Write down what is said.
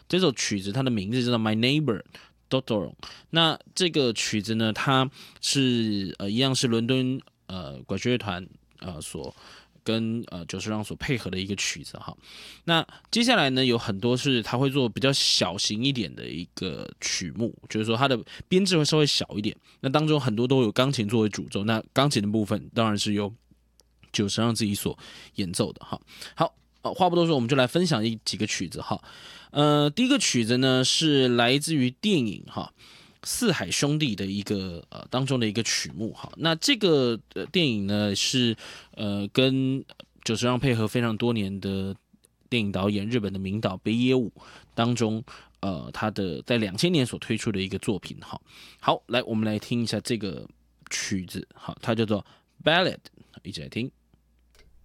这首曲子它的名字叫做 My Neighbor Totoro。那这个曲子呢，它是一样是伦敦管弦乐团所跟久石让所配合的一个曲子哈。那接下来呢，有很多是他会做比较小型一点的一个曲目，就是说它的编制会稍微小一点。那当中很多都有钢琴作为主奏，那钢琴的部分当然是由久石让自己所演奏的哈。好，话不多说，我们就来分享几个曲子哈。第一个曲子呢是来自于电影哈四海兄弟的一个当中的一个曲目哈。那这个电影呢是跟久石让配合非常多年的电影导演日本的名导北野武当中他的在2000年所推出的一个作品哈。好，来我们来听一下这个曲子哈，它叫做 Ballad， 一起来听。